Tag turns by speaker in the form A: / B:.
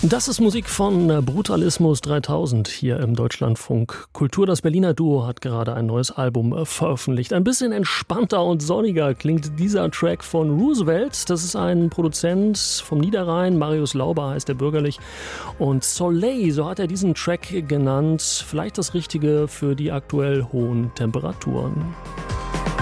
A: Das ist Musik von Brutalismus 3000 hier im Deutschlandfunk Kultur. Das Berliner Duo hat gerade ein neues Album veröffentlicht. Ein bisschen entspannter und sonniger klingt dieser Track von Roosevelt. Das ist ein Produzent vom Niederrhein. Marius Lauber heißt er bürgerlich. Und Soleil, so hat er diesen Track genannt. Vielleicht das Richtige für die aktuell hohen Temperaturen.